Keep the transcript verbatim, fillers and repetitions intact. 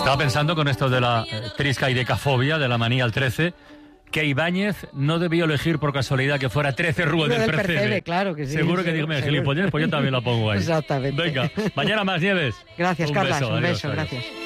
Estaba pensando con esto de la eh, trisca y decafobia, de la manía al trece, que Ibáñez no debió elegir por casualidad que fuera trece Rúa del, del Percebe. Percebe. Claro que sí. Seguro que dijo, mira, gilipollez, pues yo también la pongo ahí. Exactamente. Venga, mañana más, Nieves. Gracias, un Carlas. Beso, un adiós, beso, adiós. gracias.